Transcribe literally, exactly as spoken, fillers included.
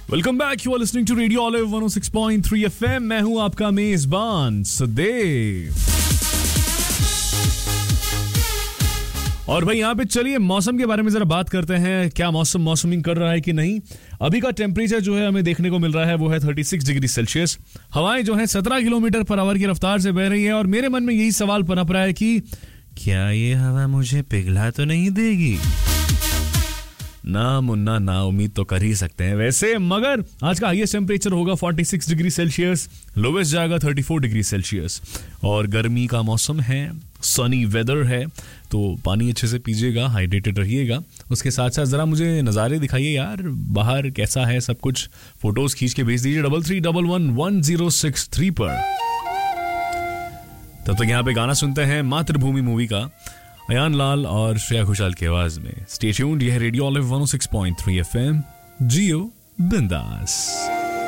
Welcome back, you are listening to radio olive one O six point three FM. मैं हूं आपका मेजबान सुदेव। और भाई यहाँ पे चलिए मौसम के बारे में जरा बात करते हैं। क्या मौसम मौसमिंग कर रहा है कि नहीं। अभी का टेम्परेचर जो है हमें देखने को मिल रहा है वो है छत्तीस डिग्री सेल्सियस। हवाएं जो है सत्रह किलोमीटर पर आवर की रफ्तार से बह रही है। और मेरे मन में यही सवाल पनप रहा है कि क्या ये हवा मुझे पिघला तो नहीं देगी। ना मुन्ना ना उम्मीद तो कर ही सकते हैं वैसे, मगर आज का हाईएस्ट टेम्परेचर होगा छियालीस डिग्री सेल्सियस, लोवेस्ट जाएगा चौंतीस डिग्री सेल्सियस। और गर्मी का मौसम है, सनी वेदर है, तो पानी अच्छे से पीजिएगा, हाइड्रेटेड रहिएगा। उसके साथ साथ जरा मुझे नज़ारे दिखाइए यार, बाहर कैसा है सब कुछ, फोटोज खींच के भेज दीजिए double three double one one zero six three पर। तब तक यहाँ पे गाना सुनते हैं मातृभूमि मूवी का, अयान लाल और श्रेया घोषाल की आवाज में। स्टे ट्यून्ड, यह रेडियो ऑलिव वन ओ सिक्स पॉइंट थ्री एफएम, जियो बिंदास।